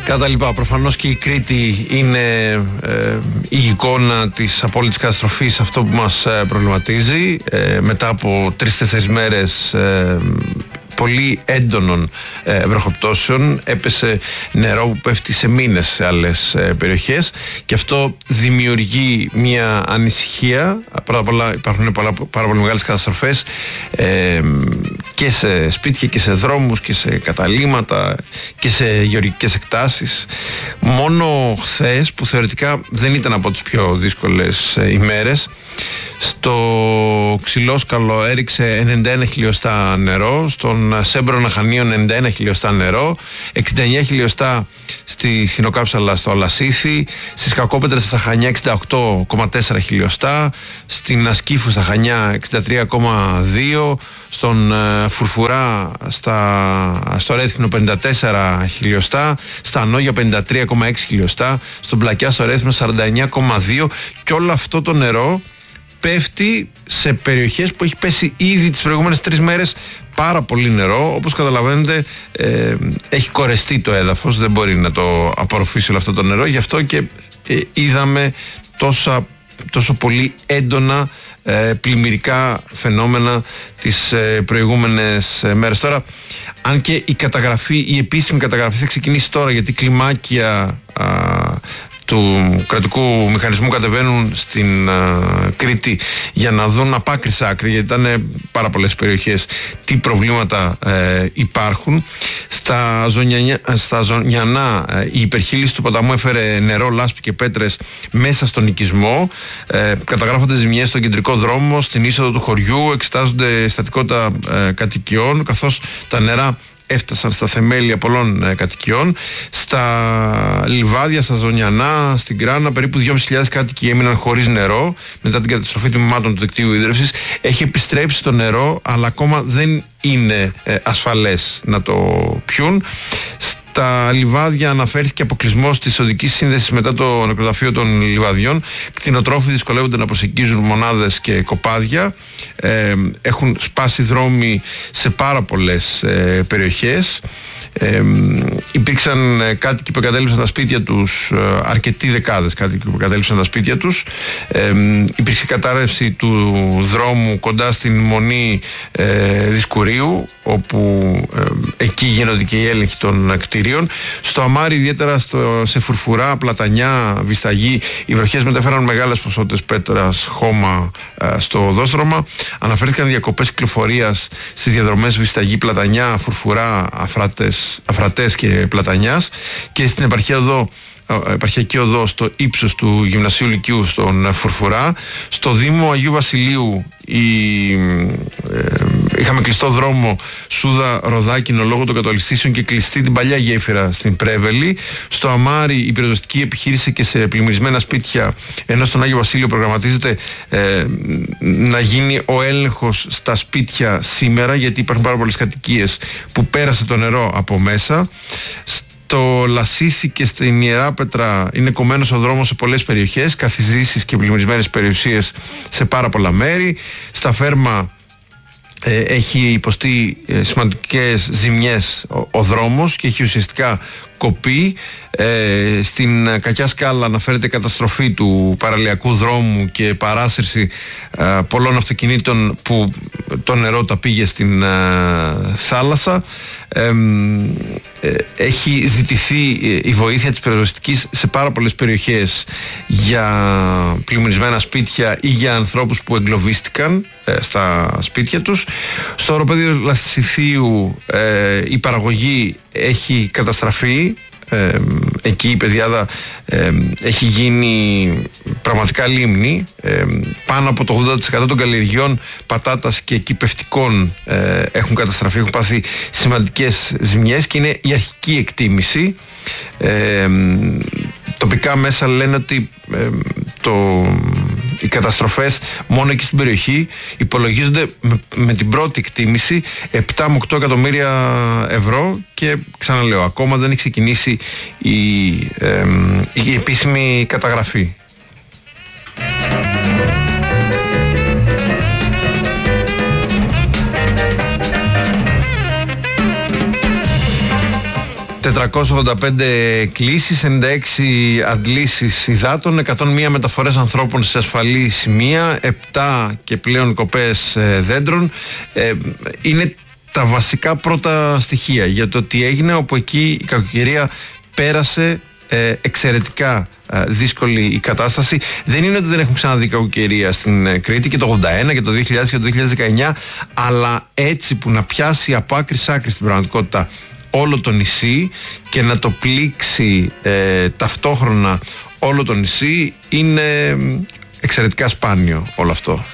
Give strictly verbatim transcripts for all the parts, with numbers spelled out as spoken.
Κατά λοιπά. Προφανώς και η Κρήτη είναι ε, η εικόνα της απόλυτης καταστροφής, αυτό που μας ε, προβληματίζει. Ε, μετά από τρεις-τέσσερις μέρες ε, πολύ έντονων ε, βροχοπτώσεων, έπεσε νερό που πέφτει σε μήνες σε άλλες ε, περιοχές, και αυτό δημιουργεί μια ανησυχία. Πρώτα απ' όλα υπάρχουν πολλά, πάρα πολύ μεγάλες καταστροφές ε, και σε σπίτια και σε δρόμους και σε καταλύματα και σε γεωργικές εκτάσεις. Μόνο χθες, που θεωρητικά δεν ήταν από τις πιο δύσκολες ε, ημέρες, στο Ξυλόσκαλο έριξε ενενήντα ένα χιλιοστά νερό, στον Σέμπρονα Χανίων ενενήντα ένα χιλιοστά νερό, εξήντα εννέα χιλιοστά στη Χινοκάψαλα στο Λασίθι, στις Κακόπετρες στα Χανιά εξήντα οκτώ κόμμα τέσσερα χιλιοστά, στην Ασκήφου στα Χανιά εξήντα τρία κόμμα δύο, στον ε, Φουρφουρά στα, στο Ρέθυμνο πενήντα τέσσερα χιλιοστά, στα Ανόγια πενήντα τρία κόμμα έξι χιλιοστά, στον Πλακιά στο Ρέθυμνο σαράντα εννέα κόμμα δύο, και όλο αυτό το νερό πέφτει σε περιοχές που έχει πέσει ήδη τις προηγούμενες τρεις μέρες πάρα πολύ νερό. Όπως καταλαβαίνετε, ε, έχει κορεστεί το έδαφος, δεν μπορεί να το απορροφήσει όλο αυτό το νερό, γι' αυτό και ε, είδαμε τόσα, τόσο πολύ έντονα ε, πλημμυρικά φαινόμενα τις ε, προηγούμενες ε, μέρες. Τώρα, αν και η καταγραφή, η επίσημη καταγραφή θα ξεκινήσει τώρα, γιατί κλιμάκια α, του κρατικού μηχανισμού κατεβαίνουν στην α, Κρήτη για να δουν από άκρη σ' άκρη, γιατί ήταν πάρα πολλές περιοχές, τι προβλήματα ε, υπάρχουν. Στα, Ζωνιανιά, στα Ζωνιανά ε, η υπερχείληση του ποταμού έφερε νερό, λάσπη και πέτρες μέσα στον οικισμό. Ε, καταγράφονται ζημιές στον κεντρικό δρόμο, στην είσοδο του χωριού, εξετάζονται στατικότητα ε, κατοικιών, καθώς τα νερά έφτασαν στα θεμέλια πολλών ε, κατοικιών. Στα λιβάδια, στα Ζωνιανά, στην Κράνα, περίπου δυόμισι χιλιάδες κάτοικοι έμειναν χωρίς νερό μετά την καταστροφή τμήματων του δικτύου ίδρευσης. Έχει επιστρέψει το νερό, αλλά ακόμα δεν είναι ε, ασφαλές να το πιούν. Στα λιβάδια αναφέρθηκε αποκλεισμός της οδικής σύνδεσης μετά το νεκροταφείο των λιβαδιών. Κτηνοτρόφοι δυσκολεύονται να προσεγγίζουν μονάδες και κοπάδια. Ε, έχουν σπάσει δρόμοι σε πάρα πολλές ε, περιοχές. Ε, υπήρξαν κάτοικοι που εγκατέλειψαν τα σπίτια τους, αρκετοί δεκάδες κάτοικοι που εγκατέλειψαν τα σπίτια τους. Ε, υπήρξε κατάρρευση του δρόμου κοντά στην Μονή ε, Δισκουρίου, όπου ε, εκεί γίνονται και οι έλεγχοι των κτηρίων. Στο Αμάρι, ιδιαίτερα στο, σε Φουρφουρά, Πλατανιά, Βισταγή, οι βροχές μεταφέραν μεγάλες ποσότητες πέτρας, χώμα ε, στο οδόστρωμα. Αναφέρθηκαν διακοπές κυκλοφορίας στις διαδρομές Βισταγή, Πλατανιά, Φουρφουρά, Αφράτες, Αφρατές και Πλατανιάς, και στην επαρχία οδό, επαρχιακή οδό στο ύψος του Γυμνασίου Λυκειού στον Φουρφουρά. Στο Δήμο Αγίου Βασιλείου η, ε, είχαμε κλειστό δρόμο Σούδα Ροδάκινο λόγω των κατολιστήσεων και κλειστή την παλιά γέφυρα στην Πρέβελη. Στο Αμάρι η πυροσβεστική επιχείρηση και σε πλημμυρισμένα σπίτια, ενώ στον Άγιο Βασίλειο προγραμματίζεται ε, να γίνει ο έλεγχος στα σπίτια σήμερα, γιατί υπάρχουν πάρα πολλές κατοικίες που πέρασε το νερό από μέσα. Στο Λασίθι και στην Ιεράπετρα είναι κομμένος ο δρόμος σε πολλές περιοχές, καθιζήσεις και πλημμυρισμένες περιουσίες σε πάρα πολλά μέρη. Στα Φέρμα ε, έχει υποστεί ε, σημαντικές ζημιές ο, ο δρόμος και έχει ουσιαστικά κοπεί. Ε, στην Κακιά Σκάλα αναφέρεται καταστροφή του παραλιακού δρόμου και παράσυρση ε, πολλών αυτοκινήτων που το νερό τα πήγε στην ε, θάλασσα. Ε, ε, έχει ζητηθεί η βοήθεια της πυροσβεστικής σε πάρα πολλές περιοχές για πλημμυρισμένα σπίτια ή για ανθρώπους που εγκλωβίστηκαν ε, στα σπίτια τους. Στο οροπέδιο Λασιθίου ε, η παραγωγή έχει καταστραφεί. Ε, εκεί η πεδιάδα ε, έχει γίνει πραγματικά λίμνη. Ε, πάνω από το ογδόντα τοις εκατό των καλλιεργειών πατάτας και κυπευτικών ε, έχουν καταστραφεί, έχουν πάθει σημαντικές ζημιές, και είναι η αρχική εκτίμηση. Ε, τοπικά μέσα λένε ότι ε, το, οι καταστροφές μόνο εκεί στην περιοχή υπολογίζονται με, με την πρώτη εκτίμηση επτά με οκτώ εκατομμύρια ευρώ, και ξαναλέω, ακόμα δεν έχει ξεκινήσει η, ε, η επίσημη καταγραφή. τετρακόσιες ογδόντα πέντε κλήσεις, ενενήντα έξι αντλήσεις υδάτων, εκατόν μία μεταφορές ανθρώπων σε ασφαλή σημεία, επτά και πλέον κοπές δέντρων. Ε, είναι τα βασικά πρώτα στοιχεία για το τι έγινε, όπου εκεί η κακοκαιρία πέρασε ε, εξαιρετικά ε, δύσκολη η κατάσταση. Δεν είναι ότι δεν έχουν ξαναδεί κακοκαιρία στην ε, Κρήτη, και το ογδόντα ένα και το δύο χιλιάδες και το δύο χιλιάδες δεκαεννιά, αλλά έτσι που να πιάσει από άκρη σ' άκρη στην πραγματικότητα όλο το νησί και να το πλήξει ε, ταυτόχρονα όλο το νησί, είναι εξαιρετικά σπάνιο όλο αυτό.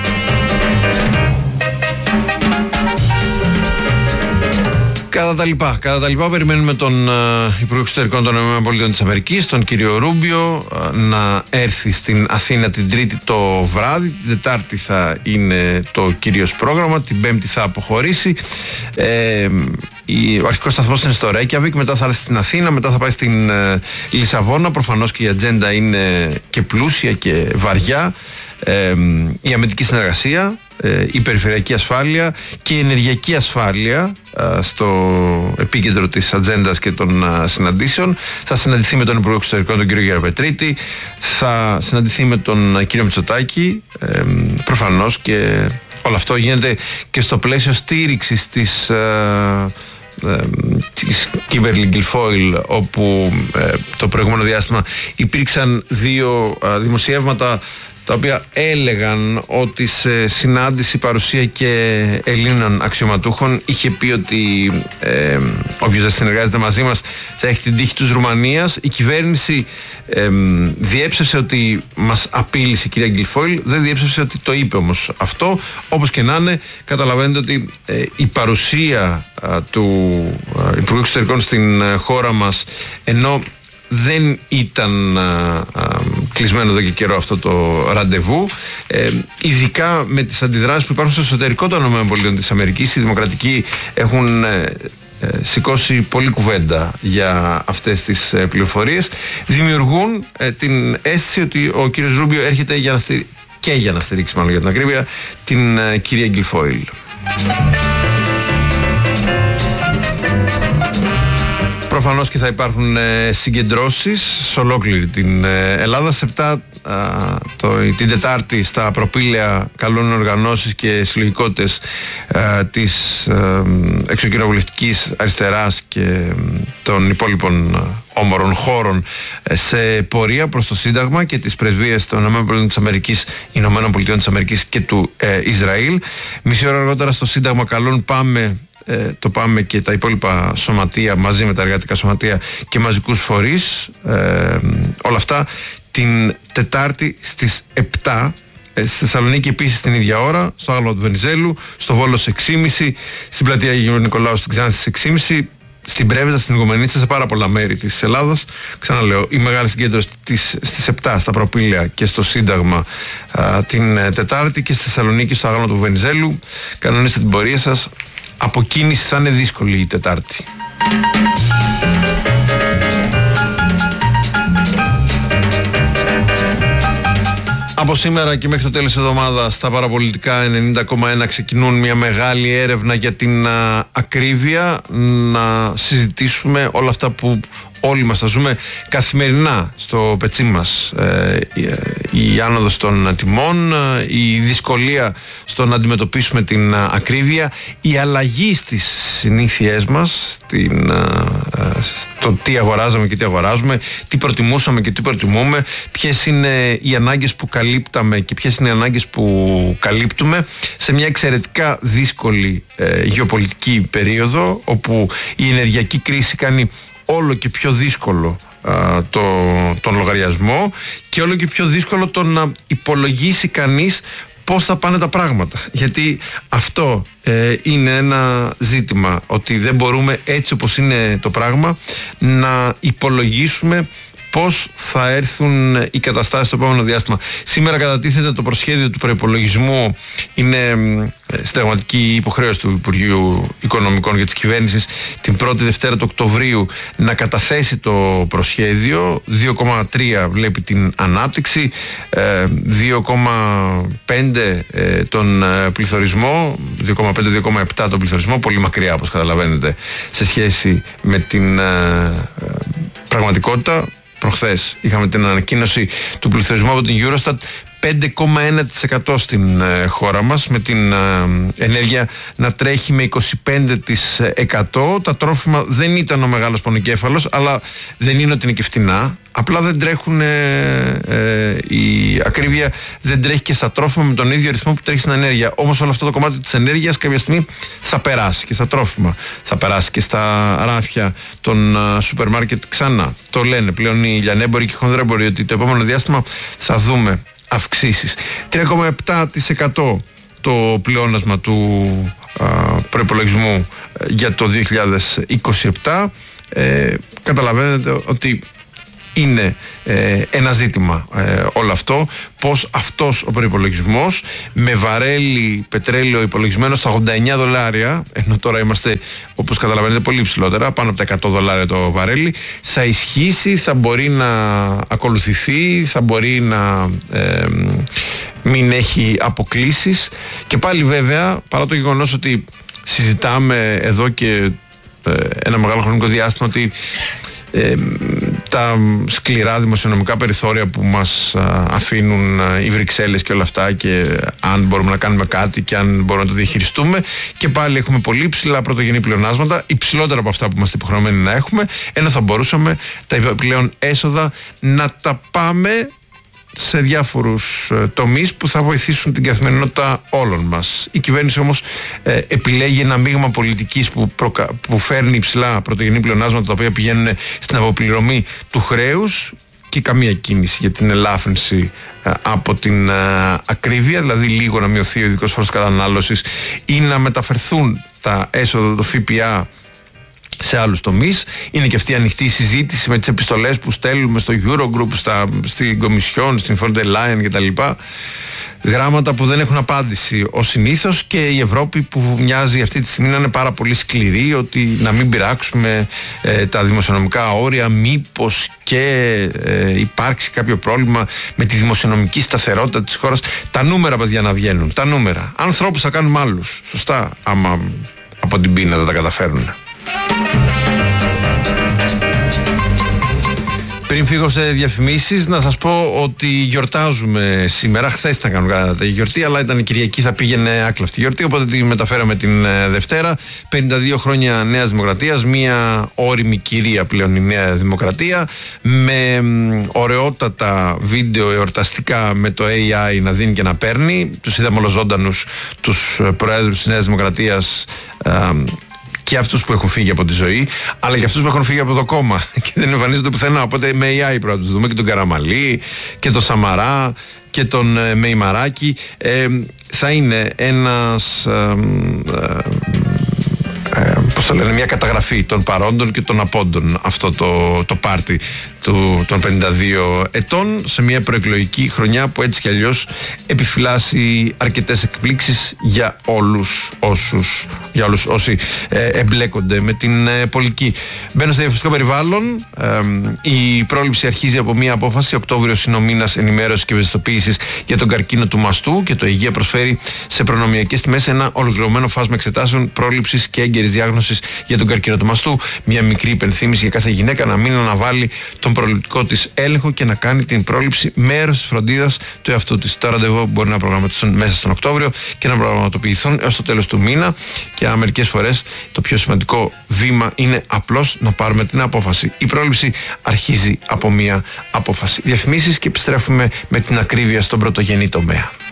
Κατά τα λοιπά, κατά τα λοιπά περιμένουμε τον uh, Υπουργό Εξωτερικών των ΗΠΑ, τον κύριο Ρούμπιο, uh, να έρθει στην Αθήνα την Τρίτη το βράδυ. Την Τετάρτη θα είναι το κυρίως πρόγραμμα, την Πέμπτη θα αποχωρήσει. Ε, η, ο αρχικός σταθμός είναι στο Ρέικιαβικ, μετά θα έρθει στην Αθήνα, μετά θα πάει στην uh, Λισαβόνα. Προφανώς και η ατζέντα είναι και πλούσια και βαριά. Ε, η αμυντική συνεργασία, ε, η περιφερειακή ασφάλεια και η ενεργειακή ασφάλεια ε, στο επίκεντρο της ατζέντας και των ε, συναντήσεων. Θα συναντηθεί με τον Υπουργό Εξωτερικών, τον κύριο Γεραπετρίτη, θα συναντηθεί με τον ε, κύριο Μητσοτάκη, ε, προφανώς, και όλο αυτό γίνεται και στο πλαίσιο στήριξης της ε, της Kimberly Guilfoyle, όπου ε, το προηγούμενο διάστημα υπήρξαν δύο ε, δημοσιεύματα τα οποία έλεγαν ότι σε συνάντηση παρουσία και Ελλήνων αξιωματούχων είχε πει ότι ε, όποιος δεν συνεργάζεται μαζί μας θα έχει την τύχη της Ρουμανίας. Η κυβέρνηση ε, διέψευσε ότι μας απείλησε η κυρία Γκιλφόιλ, δεν διέψευσε ότι το είπε όμως αυτό. Όπως και να είναι, καταλαβαίνετε ότι ε, η παρουσία ε, του ε, Υπουργού Εξωτερικών στην ε, χώρα μας, ενώ δεν ήταν α, α, κλεισμένο εδώ και καιρό αυτό το ραντεβού, ε, ειδικά με τις αντιδράσεις που υπάρχουν στο εσωτερικό των ΗΠΑ. Οι δημοκρατικοί έχουν ε, ε, σηκώσει πολλή κουβέντα για αυτές τις ε, πληροφορίες, δημιουργούν ε, την αίσθηση ότι ο κύριος Ρούμπιο έρχεται για να στηρί... και για να στηρίξει, μάλλον για την ακρίβεια, την ε, κυρία Γκιλφόιλ. Προφανώς και θα υπάρχουν ε, συγκεντρώσεις σε ολόκληρη την ε, Ελλάδα. Σε επτά το, την Τετάρτη στα προπήλαια καλούν οργανώσεις και συλλογικότητες ε, της ε, εξωκοινοβουλευτικής αριστεράς και ε, των υπόλοιπων όμορων χώρων ε, σε πορεία προς το Σύνταγμα και τις πρεσβείες των Ηνωμένων Πολιτειών της Αμερικής και του ε, Ισραήλ. Μισή ώρα αργότερα στο Σύνταγμα καλούν πάμε Ε, το πάμε και τα υπόλοιπα σωματεία μαζί με τα εργατικά σωματεία και μαζικούς φορείς, ε, όλα αυτά την Τετάρτη στις επτά. ε, στη Θεσσαλονίκη επίσης την ίδια ώρα, στο Άγαλμα του Βενιζέλου, στο Βόλο στις έξι και μισή, στην Πλατεία Αγίου Νικολάου στην Ξάνθη στις έξι και μισή, στην Πρέβεζα, στην Ιγουμενίτσα, σε πάρα πολλά μέρη της Ελλάδας. Ξαναλέω, η μεγάλη συγκέντρωση στις επτά στα προπήλαια και στο Σύνταγμα α, την ε, Τετάρτη, και στη Θεσσαλονίκη στο Άγαλμα του Βενιζέλου. Κανονίστε την πορεία σας. Αποκίνηση θα είναι δύσκολη η Τετάρτη. Από σήμερα και μέχρι το τέλος της εβδομάδας στα παραπολιτικά ενενήντα κόμμα ένα ξεκινούν μια μεγάλη έρευνα για την α, ακρίβεια, να συζητήσουμε όλα αυτά που όλοι μας θα ζούμε καθημερινά στο πετσί μας. Ε, η, η άνοδος των τιμών, η δυσκολία στο να αντιμετωπίσουμε την α, ακρίβεια, η αλλαγή στις συνήθειές μας, την, α, το τι αγοράζαμε και τι αγοράζουμε, τι προτιμούσαμε και τι προτιμούμε, ποιες είναι οι ανάγκες που καλύπταμε και ποιες είναι οι ανάγκες που καλύπτουμε σε μια εξαιρετικά δύσκολη ε, γεωπολιτική περίοδο, όπου η ενεργειακή κρίση κάνει όλο και πιο δύσκολο α, το, τον λογαριασμό και όλο και πιο δύσκολο το να υπολογίσει κανείς πώς θα πάνε τα πράγματα. Γιατί αυτό ε, είναι ένα ζήτημα, ότι δεν μπορούμε έτσι όπως είναι το πράγμα να υπολογίσουμε πώς θα έρθουν οι καταστάσεις στο επόμενο διάστημα. Σήμερα κατατίθεται το προσχέδιο του προϋπολογισμού, είναι συνταγματική υποχρέωση του Υπουργείου Οικονομικών και της κυβέρνησης την πρώτη Δευτέρα του Οκτωβρίου να καταθέσει το προσχέδιο. Δύο κόμμα τρία βλέπει την ανάπτυξη, δύο κόμμα πέντε τον πληθωρισμό, δύο κόμμα πέντε με δύο κόμμα επτά τον πληθωρισμό, πολύ μακριά όπως καταλαβαίνετε σε σχέση με την πραγματικότητα. Προχθές είχαμε την ανακοίνωση του πληθωρισμού από την Eurostat, πέντε κόμμα ένα τοις εκατό στην ε, χώρα μας, με την ε, ενέργεια να τρέχει με είκοσι πέντε τοις εκατό. Τα τρόφιμα δεν ήταν ο μεγάλος πονοκέφαλος, αλλά δεν είναι ότι είναι και φτηνά. Απλά δεν τρέχουν, ε, ε, η ακρίβεια δεν τρέχει και στα τρόφιμα με τον ίδιο ρυθμό που τρέχει στην ενέργεια. Όμως όλο αυτό το κομμάτι της ενέργειας κάποια στιγμή θα περάσει και στα τρόφιμα. Θα περάσει και στα ράφια των uh, σούπερ μάρκετ ξανά. Το λένε πλέον οι λιανέμποροι και οι χονδρέμποροι ότι το επόμενο διάστημα θα δούμε αυξήσεις. τρία κόμμα επτά τοις εκατό το πλεόνασμα του α, προϋπολογισμού για το δύο χιλιάδες είκοσι επτά. Ε, καταλαβαίνετε ότι είναι ε, ένα ζήτημα ε, όλο αυτό, πως αυτός ο προϋπολογισμός με βαρέλι πετρέλαιο υπολογισμένο στα ογδόντα εννιά δολάρια, ενώ τώρα είμαστε όπως καταλαβαίνετε πολύ ψηλότερα, πάνω από τα εκατό δολάρια το βαρέλι, θα ισχύσει, θα μπορεί να ακολουθηθεί, θα μπορεί να ε, μην έχει αποκλίσεις. Και πάλι βέβαια, παρά το γεγονός ότι συζητάμε εδώ και ε, ένα μεγάλο χρονικό διάστημα ότι Ε, τα σκληρά δημοσιονομικά περιθώρια που μας α, αφήνουν α, οι Βρυξέλλες και όλα αυτά, και αν μπορούμε να κάνουμε κάτι και αν μπορούμε να το διαχειριστούμε, και πάλι έχουμε πολύ ψηλά πρωτογενή πλεονάσματα, υψηλότερα από αυτά που είμαστε υποχρεωμένοι να έχουμε, ενώ θα μπορούσαμε τα επιπλέον έσοδα να τα πάμε σε διάφορους ε, τομείς που θα βοηθήσουν την καθημερινότητα όλων μας. Η κυβέρνηση όμως ε, επιλέγει ένα μείγμα πολιτικής που, προκα... που φέρνει υψηλά πρωτογενή πλεονάσματα, τα οποία πηγαίνουν στην αποπληρωμή του χρέους, και καμία κίνηση για την ελάφρυνση ε, από την ε, ακρίβεια, δηλαδή λίγο να μειωθεί ο ειδικός φόρος κατανάλωσης ή να μεταφερθούν τα έσοδα του ΦΠΑ σε άλλους τομείς. Είναι και αυτή η ανοιχτή συζήτηση με τις επιστολές που στέλνουμε στο Eurogroup, στα, στην Κομισιόν, στην von der Leyen κτλ. Γράμματα που δεν έχουν απάντηση ως συνήθως, και η Ευρώπη που μοιάζει αυτή τη στιγμή να είναι πάρα πολύ σκληρή, ότι να μην πειράξουμε ε, τα δημοσιονομικά όρια, μήπως και ε, υπάρξει κάποιο πρόβλημα με τη δημοσιονομική σταθερότητα της χώρας. Τα νούμερα, παιδιά, να βγαίνουν. Τα νούμερα. Ανθρώπους θα κάνουμε άλλους. Σωστά, άμα από την πείνα δεν τα καταφέρουν. Πριν φύγω σε διαφημίσεις, να σας πω ότι γιορτάζουμε σήμερα. Χθες ήταν κανονικά η γιορτή, αλλά ήταν η Κυριακή, θα πήγαινε άκλαυτη γιορτή, οπότε τη μεταφέραμε την Δευτέρα. πενήντα δύο χρόνια Νέας Δημοκρατίας, μια όριμη κυρία πλέον η Νέα Δημοκρατία, με ωραιότατα βίντεο εορταστικά με το έι άι να δίνει και να παίρνει. Τους είδαμε ολοζώντανους τους προέδρους της Νέας Δημοκρατίας, και αυτούς που έχουν φύγει από τη ζωή, αλλά και αυτούς που έχουν φύγει από το κόμμα και δεν εμφανίζονται πουθενά. Οπότε με έι άι πρέπει να τους δούμε, και τον Καραμαλή και τον Σαμαρά και τον ε, Μεϊμαράκη. Ε, θα είναι ένας ε, ε, πώς το λένε, μια καταγραφή των παρόντων και των απόντων, αυτό το, το πάρτι του, των πενήντα δύο ετών, σε μια προεκλογική χρονιά που έτσι κι αλλιώς επιφυλάσσει αρκετές εκπλήξεις για όλους όσους, για όλους όσοι ε, εμπλέκονται με την ε, πολιτική. Μπαίνω στο διαφημιστικό περιβάλλον. Ε, η πρόληψη αρχίζει από μια απόφαση. Οκτώβριος είναι ο μήνας ενημέρωσης και ευαισθητοποίησης για τον καρκίνο του μαστού, και το Υγεία προσφέρει σε προνομιακές τιμές ένα ολοκληρωμένο φάσμα εξετάσεων πρόληψης και έγκαιρης διάγνωσης για τον καρκίνο του μαστού. Μια μικρή υπενθύμηση για κάθε γυναίκα να μην αναβάλει τον προληπτικό της έλεγχο και να κάνει την πρόληψη μέρος της φροντίδας του εαυτού της. Τα ραντεβού μπορεί να προγραμματιστούν μέσα στον Οκτώβριο και να πραγματοποιηθούν έως το τέλος του μήνα, και μερικές φορές το πιο σημαντικό βήμα είναι απλώς να πάρουμε την απόφαση. Η πρόληψη αρχίζει από μια απόφαση. Διαφημίσεις και επιστρέφουμε με την ακρίβεια στον πρωτογενή τομέα.